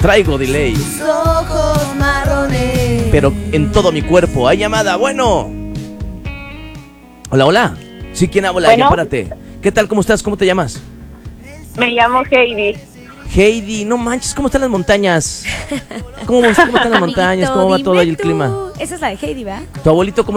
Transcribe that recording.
Traigo delay, ojos marrones. pero en todo mi cuerpo. Hay llamada, bueno. Hola, hola. Sí, ¿quién habla? Bueno. Ya, párate. ¿Qué tal? ¿Cómo estás? ¿Cómo te llamas? Me llamo Heidi. Heidi, no manches, ¿cómo están las montañas? ¿Cómo están las montañas? ¿Cómo va todo ahí el clima? Esa es la de Heidi, ¿verdad? ¿Tu abuelito cómo